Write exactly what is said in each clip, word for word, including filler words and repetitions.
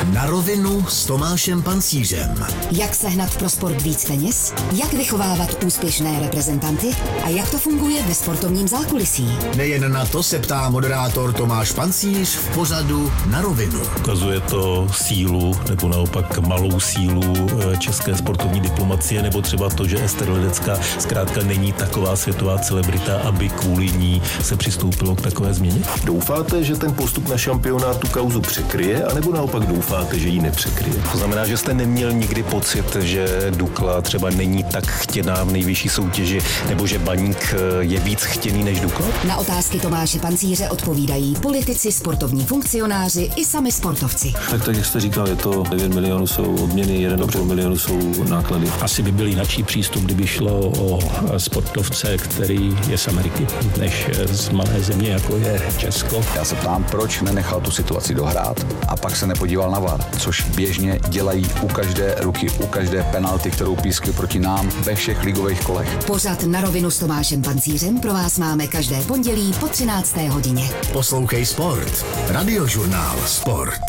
Na rovinu s Tomášem Pancířem. Jak sehnat pro sport víc peněz? Jak vychovávat úspěšné reprezentanty? A jak to funguje ve sportovním zákulisí? Nejen na to se ptá moderátor Tomáš Pancíř v pořadu Na rovinu. Ukazuje to sílu nebo naopak malou sílu české sportovní diplomacie, nebo třeba to, že Ester Ledecká zkrátka není taková světová celebrita, aby kvůli ní se přistoupilo k takové změně? Doufáte, že ten postup na šampionát tu kauzu překryje, anebo naopak doufáte, že ji nepřekryje? To znamená, že jste neměl nikdy pocit, že Dukla třeba není tak chtěná v nejvyšší soutěži, nebo že Baník je víc chtěný než Dukla? Na otázky Tomáše Pancíře odpovídají politici, sportovní funkcionáři i sami sportovci. Tak, tak jak jste říkal, je to devět milionů jsou odměny, jeden a půl milionu jsou náklady. Asi by byl jináčí přístup, kdyby šlo o sportovce, který je z Ameriky, než z malé země, jako je Česko. Já se ptám, proč nenechal tu situaci dohrát a pak se nepodíval na V A R, což běžně dělají u každé ruky, u každé penalty, kterou pískli proti nám ve všech ligových kolech. Pořad Na rovinu s Tomášem Pancířem pro vás máme každé pondělí po třinácté hodině. Poslouchej Sport. Radiožurnál Sport.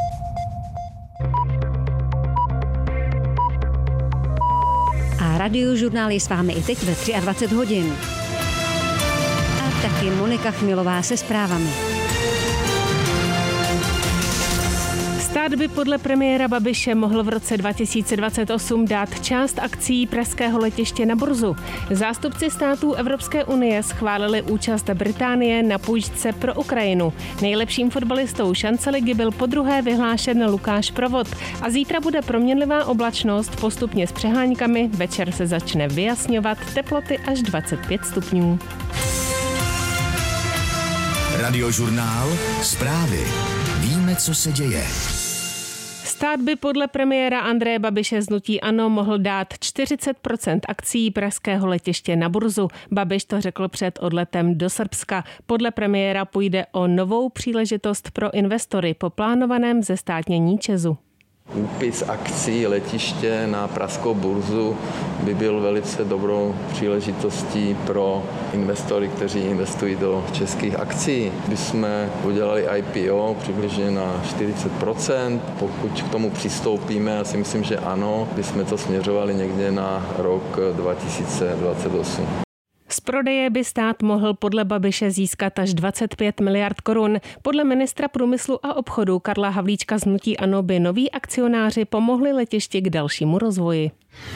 A Radiožurnál je s vámi i teď ve dvacet tři hodin. A taky Monika Chmilová se zprávami. Stát by podle premiéra Babiše mohl v roce dva tisíce dvacet osm dát část akcií pražského letiště na burzu. Zástupci států Evropské unie schválili účast Británie na půjčce pro Ukrajinu. Nejlepším fotbalistou šance ligy byl podruhé vyhlášen Lukáš Provod a zítra bude proměnlivá oblačnost postupně s přeháňkami. Večer se začne vyjasňovat, teploty až dvacet pět stupňů. Radiožurnál Zprávy. Víme, co se děje. Stát by podle premiéra Andreje Babiše z hnutí ANO mohl dát čtyřicet procent akcií pražského letiště na burzu. Babiš to řekl před odletem do Srbska. Podle premiéra půjde o novou příležitost pro investory po plánovaném zestátnění ČEZu. Úpis akcí letiště na pražskou burzu by byl velice dobrou příležitostí pro investory, kteří investují do českých akcí. My jsme udělali I P O přibližně na čtyřicet procent. Pokud k tomu přistoupíme, já si myslím, že ano, bychom to směřovali někde na rok dva tisíce dvacet osm. Z prodeje by stát mohl podle Babiše získat až dvacet pět miliard korun. Podle ministra průmyslu a obchodu Karla Havlíčka z hnutí ANO by noví akcionáři pomohli letišti k dalšímu rozvoji.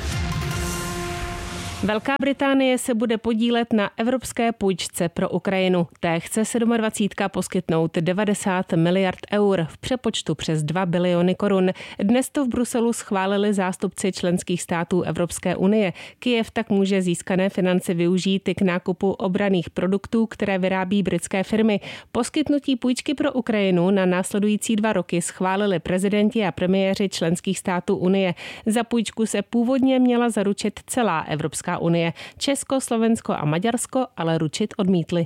Velká Británie se bude podílet na evropské půjčce pro Ukrajinu. Té chce dvacet sedm poskytnout devadesát miliard eur v přepočtu přes dva biliony korun. Dnes to v Bruselu schválili zástupci členských států Evropské unie. Kyjev tak může získané finance využít i k nákupu obranných produktů, které vyrábí britské firmy. Poskytnutí půjčky pro Ukrajinu na následující dva roky schválili prezidenti a premiéři členských států unie. Za půjčku se původně měla zaručit celá Evropská unie. Česko, Slovensko a Maďarsko ale ručit odmítli.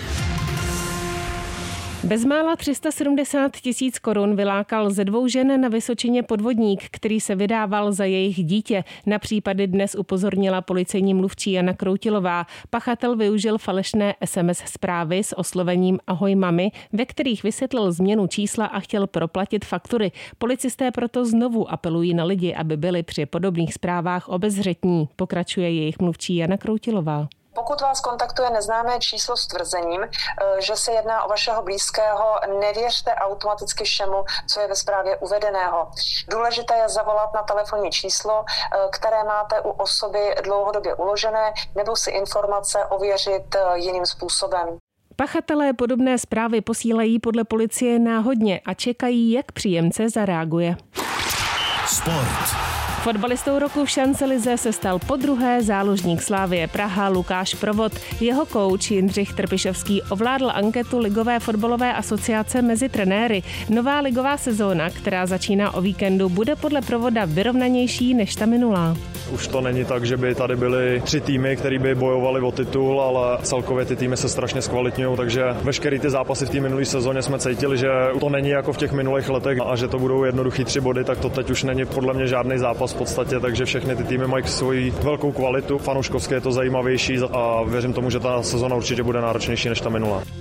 Bezmála tři sta sedmdesát tisíc korun vylákal ze dvou žen na Vysočině podvodník, který se vydával za jejich dítě. Na případy dnes upozornila policejní mluvčí Jana Kroutilová. Pachatel využil falešné es em es zprávy s oslovením Ahoj mami, ve kterých vysvětlil změnu čísla a chtěl proplatit faktury. Policisté proto znovu apelují na lidi, aby byli při podobných zprávách obezřetní, pokračuje jejich mluvčí Jana Kroutilová. Pokud vás kontaktuje neznámé číslo s tvrzením, že se jedná o vašeho blízkého, nevěřte automaticky všemu, co je ve zprávě uvedeného. Důležité je zavolat na telefonní číslo, které máte u osoby dlouhodobě uložené, nebo si informace ověřit jiným způsobem. Pachatelé podobné zprávy posílají podle policie náhodně a čekají, jak příjemce zareaguje. Sport. Fotbalistou roku v šancelize se stal podruhé záložník Slavie Praha Lukáš Provod. Jeho kouč Jindřich Trpišovský ovládl anketu Ligové fotbalové asociace mezi trenéry. Nová ligová sezóna, která začíná o víkendu, bude podle Provoda vyrovnanější než ta minulá. Už to není tak, že by tady byly tři týmy, které by bojovaly o titul, ale celkově ty týmy se strašně zkvalitňují, takže veškerý ty zápasy v té minulé sezóně jsme cítili, že to není jako v těch minulých letech a že to budou jednoduchý tři body, tak to teď už není podle mě žádný zápas v podstatě, takže všechny ty týmy mají svoji velkou kvalitu. Fanouškovské je to zajímavější a věřím tomu, že ta sezóna určitě bude náročnější než ta minulá.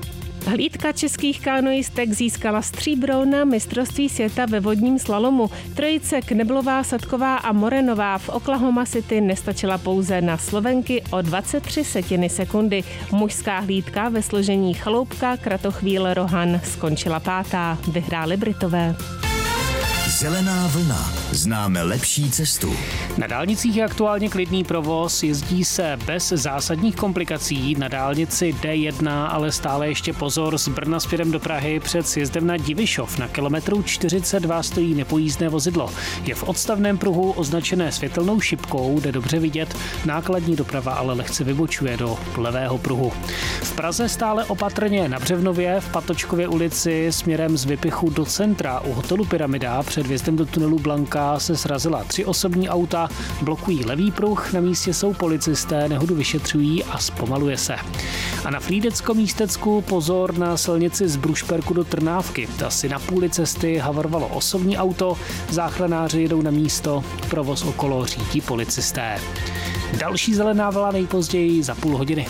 Hlídka českých kanoistek získala stříbro na mistrovství světa ve vodním slalomu. Trojice Kneblová, Sadková a Morenová v Oklahoma City nestačila pouze na Slovenky o dvacet tři setiny sekundy. Mužská hlídka ve složení Chaloupka, Kratochvíl, Rohan skončila pátá. Vyhráli Britové. Zelená vlna. Známe lepší cestu. Na dálnicích je aktuálně klidný provoz, jezdí se bez zásadních komplikací. Na dálnici D jedna ale stále ještě pozor, z Brna směrem do Prahy před sjezdem na Divišov na kilometru čtyřicet dva stojí nepojízdné vozidlo. Je v odstavném pruhu označené světelnou šipkou, jde dobře vidět, nákladní doprava ale lehce vybočuje do levého pruhu. V Praze stále opatrně na Břevnově, v Patočkově ulici směrem z Vypichu do centra u hotelu Pyramida před vjezdem do tunelu Blanka se srazila tři osobní auta, blokují levý pruh, na místě jsou policisté, nehodu vyšetřují a zpomaluje se. A na Frýdecko-Místecku pozor na silnici z Brušperku do Trnávky. Asi na půli cesty havarovalo osobní auto, záchranáři jedou na místo, provoz okolo řídí policisté. Další zelená vlna nejpozději za půl hodiny.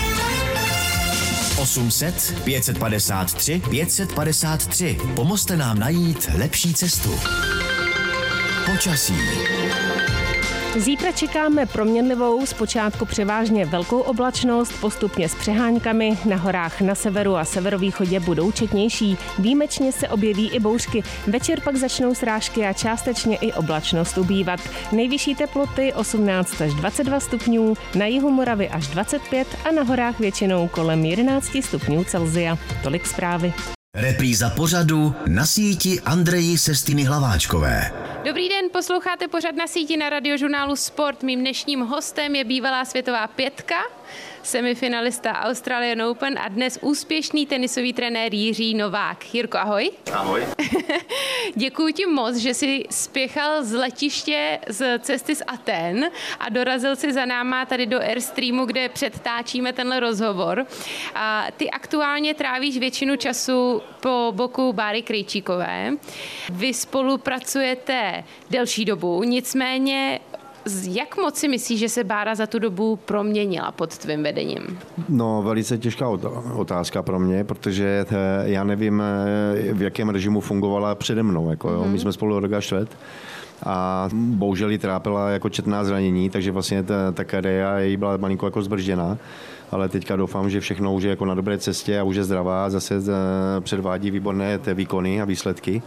osm set pět set padesát tři pět set padesát tři. Pomozte nám najít lepší cestu. Počasí. Zítra čekáme proměnlivou, zpočátku převážně velkou oblačnost, postupně s přeháňkami. Na horách na severu a severovýchodě budou četnější. Výjimečně se objeví i bouřky. Večer pak začnou srážky a částečně i oblačnost ubývat. Nejvyšší teploty osmnáct až dvacet dva stupňů, na jihu Moravy až dvacet pět a na horách většinou kolem jedenáct stupňů Celsia. Tolik zprávy. Repríza pořadu Na síti Andreji Sestiny Hlaváčkové. Dobrý den, posloucháte pořad Na síti na radiožurnálu Sport. Mým dnešním hostem je bývalá světová pětka, semifinalista Australian Open a dnes úspěšný tenisový trenér Jiří Novák. Jirko, ahoj. Ahoj. Děkuji ti moc, že jsi spěchal z letiště z cesty z Aten a dorazil si za náma tady do Airstreamu, kde předtáčíme tenhle rozhovor. A ty aktuálně trávíš většinu času po boku Báry Krejčíkové. Vy spolupracujete delší dobu, nicméně jak moc si myslíš, že se Bára za tu dobu proměnila pod tvým vedením? No, velice těžká otázka pro mě, protože já nevím, v jakém režimu fungovala přede mnou. Jako, jo. My jsme spolu rok a čtvrt a bohužel jí trápila jako četná zranění, takže vlastně ta, ta kariéra jí byla malinko jako zbržděná. Ale teďka doufám, že všechno už je jako na dobré cestě a už je zdravá a zase předvádí výborné té výkony a výsledky.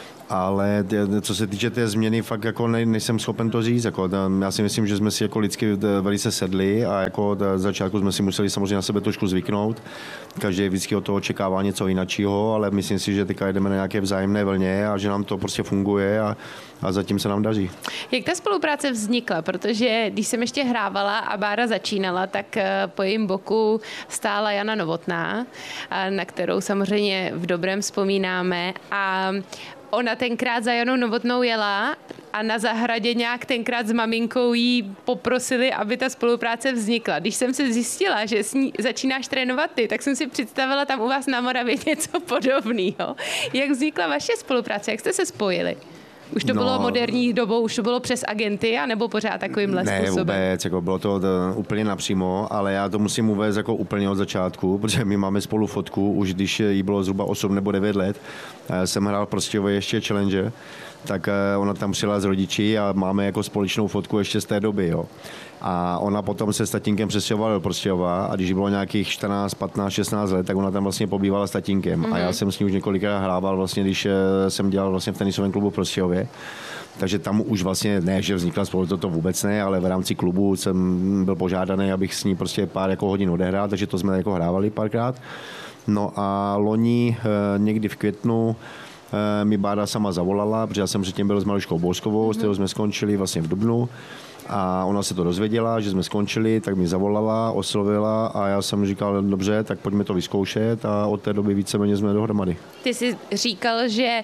Ale co se týče té změny, fakt jako ne, nejsem schopen to říct. Jako, já si myslím, že jsme si jako lidsky velice sedli a jako z začátku jsme si museli samozřejmě na sebe trošku zvyknout. Každý vždycky od toho očekává něco jiného, ale myslím si, že teďka jdeme na nějaké vzájemné vlně a že nám to prostě funguje a, a zatím se nám daří. Jak ta spolupráce vznikla? Protože když jsem ještě hrávala a Bára začínala, tak po jejím boku stála Jana Novotná, na kterou samozřejmě v dobrém vzpomínáme a ona tenkrát za Janou Novotnou jela a na zahradě nějak tenkrát s maminkou jí poprosili, aby ta spolupráce vznikla. Když jsem se zjistila, že s ní začínáš trénovat ty, tak jsem si představila tam u vás na Moravě něco podobného. Jak vznikla vaše spolupráce? Jak jste se spojili? Už to no, bylo moderní dobou, už to bylo přes agenty, anebo pořád takovýmhle ne, způsobem? Ne, vůbec, jako bylo to úplně napřímo, ale já to musím uvést jako úplně od začátku, protože my máme spolu fotku, už když jí bylo zhruba osm nebo devět let. Já jsem hrál prostě ještě Challenger, tak ona tam přijela s rodiči a máme jako společnou fotku ještě z té doby, jo. A ona potom se s tatínkem přestěhovala do Prostějova a když bylo nějakých čtrnáct, patnáct, šestnáct let, tak ona tam vlastně pobývala s tatínkem. Mm-hmm. A já jsem s ní už několikrát hrával, vlastně, když jsem dělal vlastně v tenisovém klubu v Prostějově. Takže tam už vlastně, ne, že vznikla spolu, to, to vůbec ne, ale v rámci klubu jsem byl požádaný, abych s ní prostě pár jako hodin odehrál, takže to jsme jako hrávali párkrát. No a loni někdy v květnu mi Bára sama zavolala, protože já jsem předtím byl s Maruškou Bouskovou, mm-hmm. s kterou jsme skončili vlastně v dubnu. A ona se to dozvěděla, že jsme skončili, tak mi zavolala, oslovila a já jsem říkal, dobře, tak pojďme to vyzkoušet a od té doby víceméně jsme dohromady. Ty jsi říkal, že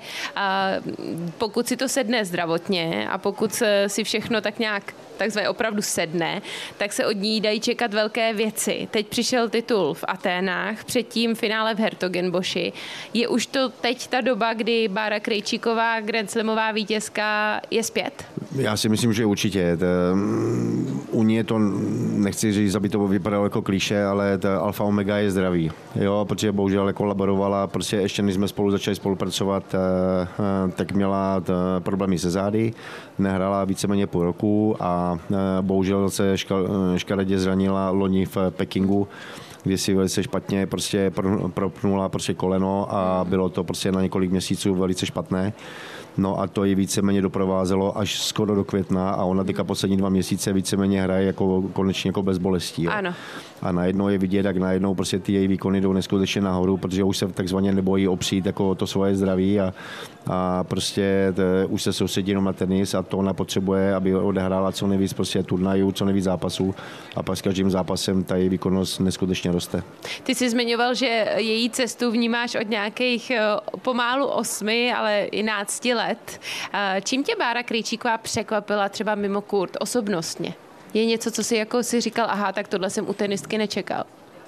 pokud si to sedne zdravotně a pokud si všechno tak nějak takzvaně opravdu sedne, tak se od ní dají čekat velké věci. Teď přišel titul v Aténách, předtím finále v Hertogenboši. Je už to teď ta doba, kdy Bára Krejčíková, grandslamová vítězka, je zpět? Já si myslím, že určitě. u ní je to, nechci říct, aby to vypadalo jako klišé, ale ta alfa omega je zdraví, jo, protože bohužel kolaborovala, prostě ještě než jsme spolu začali spolupracovat, tak měla problémy se zády, nehrála víceméně půl roku a bohužel se škaredě zranila loni v Pekingu, kdy si velice špatně prostě propnula prostě koleno a bylo to prostě na několik měsíců velice špatné. No a to ji víceméně doprovázelo až skoro do května a ona teďka poslední dva měsíce víceméně hraje jako konečně jako bez bolestí. Jo. Ano. A najednou je vidět, jak najednou prostě ty její výkony jdou neskutečně nahoru, protože už se takzvaně nebojí opřít jako to svoje zdraví a, a prostě to, už se soustředí jenom na tenis a to ona potřebuje, aby odehrála co nejvíc prostě turnajů, co nejvíc zápasů a pak s každým zápasem ta její výkonnost neskutečně roste. Ty jsi zmiňoval, že její cestu vnímáš od nějakých pomálu osmi, ale i nácti let. Čím tě Bára Krejčíková překvapila třeba mimo kurt osobnostně? Je něco, co si jako si říkal, aha, tak tohle jsem u tenistky nečekal?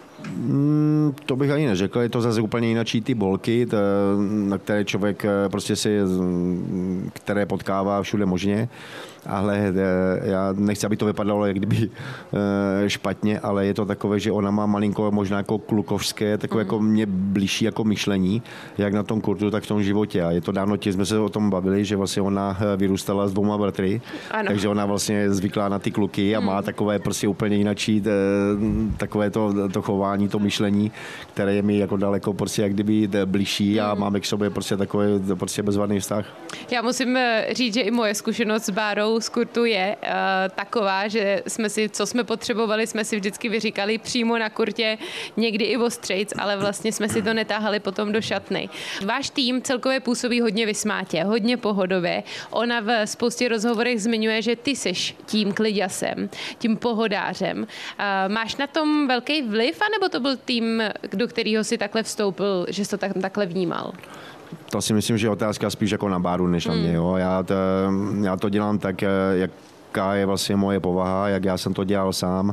Mm, to bych ani neřekl, je to zase úplně jináčí ty bolky, t, na které člověk prostě si, které potkává všude možně, ale já nechci, aby to vypadalo jak kdyby špatně, ale je to takové, že ona má malinko možná jako klukovské, takové mm. jako mě blížší jako myšlení, jak na tom kurtu, tak v tom životě. A je to dávno, jsme se o tom bavili, že vlastně ona vyrůstala s dvouma bratry, ano. takže ona vlastně je zvyklá na ty kluky a mm. má takové prostě úplně jináčí takové to, to chování, to myšlení, které je mi jako daleko prostě jak kdyby blížší a mm. máme k sobě prostě takový prostě bezvadný vztah. Já musím říct, že i moje zkušenost s Bárou z kurtu je uh, taková, že jsme si, co jsme potřebovali, jsme si vždycky vyříkali přímo na kurtě, někdy i ostřejc, ale vlastně jsme si to netáhali potom do šatny. Váš tým celkově působí hodně vysmátě, hodně pohodově. Ona v spoustě rozhovorech zmiňuje, že ty seš tím kliďasem, tím pohodářem. Uh, máš na tom velký vliv, anebo to byl tým, do kterého si takhle vstoupil, že jsi to tak, takhle vnímal? To si myslím, že je otázka spíš jako na Báru, než na mě. Jo. Já, to, já to dělám tak, jaká je vlastně moje povaha, jak já jsem to dělal sám.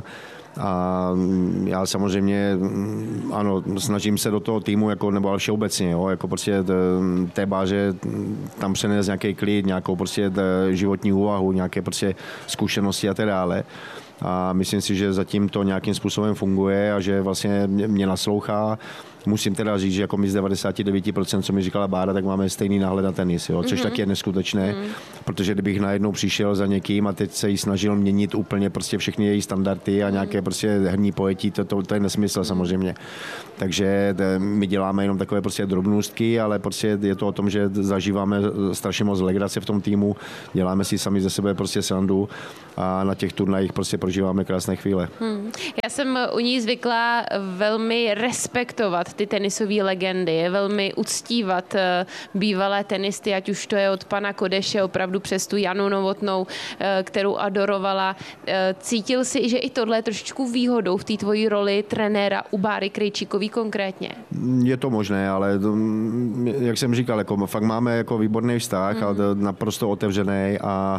A já samozřejmě, ano, snažím se do toho týmu, jako, nebo ale všeobecně, jo, jako prostě té Báře tam přenést nějaký klid, nějakou prostě životní úvahu, nějaké prostě zkušenosti a tak dále. A myslím si, že zatím to nějakým způsobem funguje a že vlastně mě naslouchá. Musím teda říct, že jako my z devadesát devět procent, co mi říkala Bára, tak máme stejný náhled na tenis, jo, což mm-hmm. taky je neskutečné, mm. protože kdybych najednou přišel za někým a teď se jí snažil měnit úplně prostě všechny její standardy a nějaké prostě herní pojetí, to, to, to je nesmysl samozřejmě. Takže my děláme jenom takové prostě drobnůstky, ale prostě je to o tom, že zažíváme strašně moc legrace v tom týmu, děláme si sami ze sebe prostě srandu a na těch turnajích prostě prožíváme krásné chvíle. Hmm. Já jsem u ní zvykla velmi respektovat ty tenisové legendy, velmi uctívat bývalé tenisty, ať už to je od pana Kodeše opravdu přes tu Janu Novotnou, kterou adorovala. Cítil jsi, že i tohle je trošičku výhodou v té tvojí roli trenéra u Báry Krejčíkový konkrétně? Je to možné, ale to, jak jsem říkal, jako fakt máme jako výborný vztah, mm. ale naprosto otevřený a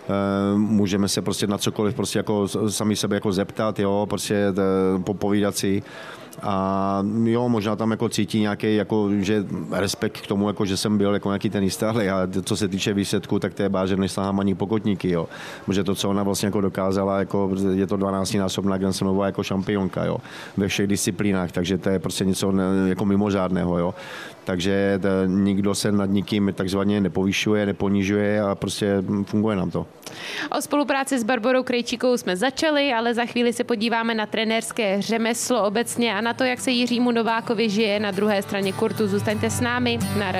můžeme se prostě na cokoliv prostě jako sami sebe jako zeptat, jo, prostě popovídat si. A jo, možná tam jako cítí nějaký jako, že respekt k tomu, jako, že jsem byl jako nějaký tenista, ale já, co se týče výsledku, tak té Báře nesahám ani pokotníky, jo. Protože to, co ona vlastně jako dokázala, jako, je to dvanáctinásobná Grand Slamová jako šampionka, jo, ve všech disciplínách, takže to je prostě něco jako mimořádného, jo. Takže to, nikdo se nad nikým takzvaně nepovyšuje, neponižuje a prostě funguje nám to. O spolupráci s Barborou Krejčíkovou jsme začali, ale za chvíli se podíváme na trenérské řemeslo obecně a na to, jak se Jiřímu Novákovi žije na druhé straně kurtu. Zůstaňte s námi na